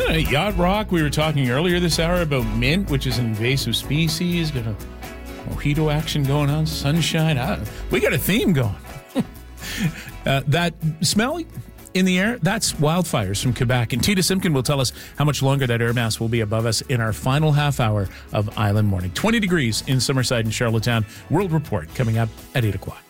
Isn't it yacht rock? We were talking earlier this hour about mint, which is an invasive species. Got a mojito action going on. Sunshine. We got a theme going. That smell in the air, that's wildfires from Quebec. And Tita Simpkin will tell us how much longer that air mass will be above us in our final half hour of Island Morning. 20 degrees in Summerside and Charlottetown. World Report coming up at 8 o'clock.